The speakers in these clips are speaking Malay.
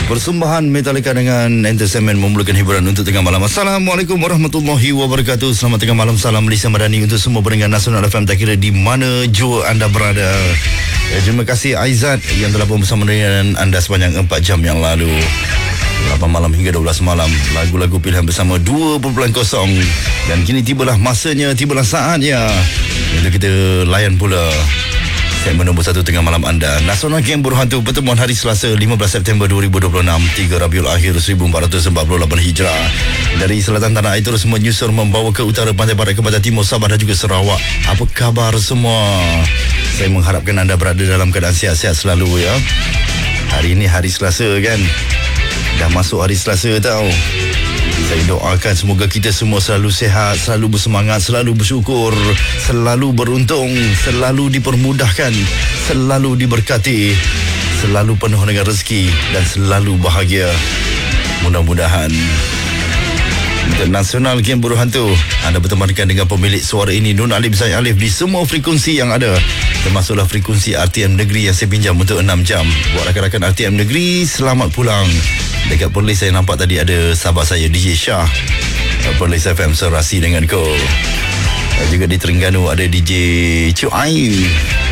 Persembahan Metallica dengan Entertainment memulakan hiburan untuk tengah malam. Assalamualaikum warahmatullahi wabarakatuh. Selamat tengah malam, salam Malaysia Madani untuk semua pendengar Nasional FM, tak kira di mana jua anda berada. Terima kasih Aizat yang telah bersama dengan anda sepanjang 4 jam yang lalu, 8 malam hingga 12 malam. Lagu-lagu pilihan bersama 2.0. Dan kini tibalah masanya, tibalah saatnya untuk kita layan pula segmen nombor 1 tengah malam anda. Nasional Geng Berhantu, pertemuan hari Selasa 15 September 2026, 3 Rabiul Akhir 1448 Hijrah. Dari selatan tanah air terus menyusur membawa ke utara, pantai barat, ke barat, timur, Sabah dan juga Sarawak. Apa khabar semua? Saya mengharapkan anda berada dalam keadaan sihat-sihat selalu ya. Hari ini hari Selasa kan? Dah masuk hari Selasa tau. Saya doakan semoga kita semua selalu sihat, selalu bersemangat, selalu bersyukur, selalu beruntung, selalu dipermudahkan, selalu diberkati, selalu penuh dengan rezeki dan selalu bahagia. Mudah-mudahan. Untuk Nasional Geng Berhantu, anda bertemankan dengan pemilik suara ini, Nun Alif Zaid Alif, di semua frekuensi yang ada, termasuklah frekuensi RTM Negeri yang saya pinjam untuk 6 jam. Buat rakan-rakan RTM Negeri, selamat pulang. Dekat Perlis saya nampak tadi ada sahabat saya DJ Shah, Perlis FM serasi dengan kau. Juga di Terengganu ada DJ Cik Ain,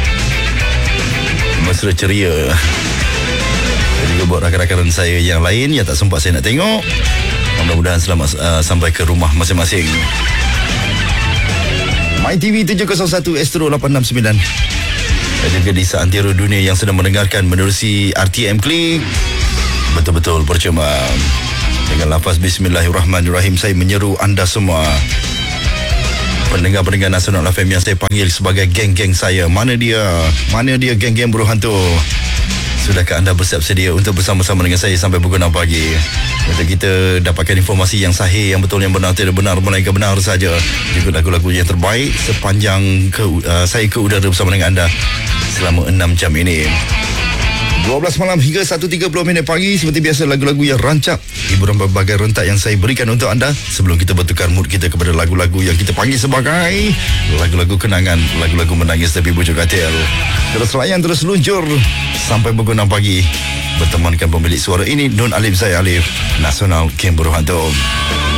mesra ceria. Dan juga buat rakan-rakan saya yang lain yang tak sempat saya nak tengok, mudah-mudahan selamat sampai ke rumah masing-masing. MyTV 701 Astro 869. Dan juga di seantero dunia yang sedang mendengarkan menerusi RTM Klik, betul-betul percuma. Dengan lafaz Bismillahirrahmanirrahim, saya menyeru anda semua, pendengar-pendengar Nasional FM yang saya panggil sebagai geng-geng saya. Mana dia? Mana dia geng-geng Berhantu? Sudahkah anda bersiap sedia untuk bersama-sama dengan saya sampai pukul 6 pagi? Untuk kita dapatkan informasi yang sahih, yang betul, yang benar, tidak benar, melainkan benar saja. Juga lagu-lagu yang terbaik sepanjang saya ke udara bersama dengan anda selama 6 jam ini. 12 malam hingga 1.30 pagi. Seperti biasa, lagu-lagu yang rancak, hiburan berbagai rentak yang saya berikan untuk anda sebelum kita bertukar mood kita kepada lagu-lagu yang kita panggil sebagai lagu-lagu kenangan, lagu-lagu menangis tapi bujuk katil. Terus layan, terus luncur sampai pukul 6 pagi. Bertemankan pemilik suara ini, Nun Alif Zaid Alif, Nasional Geng Berhantu.